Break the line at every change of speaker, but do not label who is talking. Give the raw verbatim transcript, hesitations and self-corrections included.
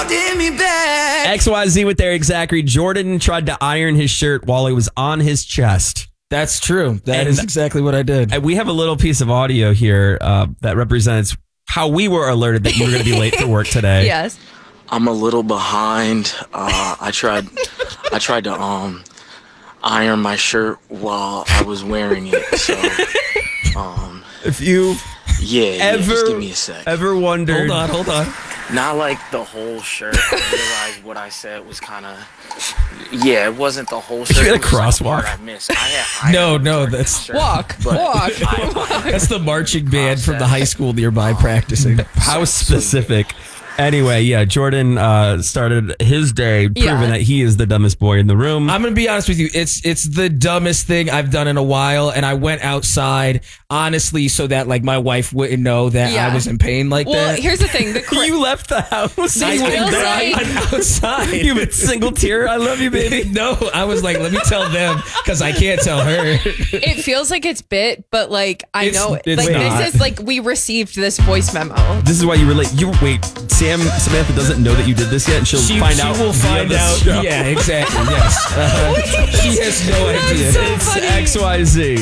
holding me back.
X Y Z with Eric Zachary. Jordan tried to iron his shirt while he was on his chest.
That's true. That
And-
is exactly what I did.
And we have a little piece of audio here uh, that represents how we were alerted that you were going to be late for work today.
Yes.
I'm a little behind. Uh, I tried, I tried to um iron my shirt while I was wearing it. So, um,
If you
yeah, yeah
ever
just give me a sec.
ever wondered,
Hold on, hold on.
Not like the whole shirt. I realized what I said was kind of. Yeah, it wasn't the whole shirt.
you had a
it was just like the
crosswalk?
part I missed. I had
No,
ironed
no,
the
that's-
shirt,
Walk,
but
walk,
I-
That's the marching band from the high school nearby practicing.
how specific. Anyway, yeah, Jordan uh, started his day proving
Yeah.
that he is the dumbest boy in the room.
I'm gonna be honest with you. It's it's the dumbest thing I've done in a while, and I went outside honestly so that like my wife wouldn't know that
Yeah.
I was in pain like
Well,
that.
here's the thing. The cra-
you left the house.
It
You
feels
went
like-
down.
I'm outside.
You been single tear. I love you, baby.
No, I was like, let me tell them because I can't tell her.
it feels like it's bit, but like I
It's-
know,
it's
like
not.
this is like we received this voice memo.
This is why you were late. You wait. Sam Samantha doesn't know that you did this yet, and she'll
She,
find
she
out.
will
via
find
the
out.
show.
Yeah, exactly. Yes. Uh, she has no idea.
so
It's
funny.
X Y Z.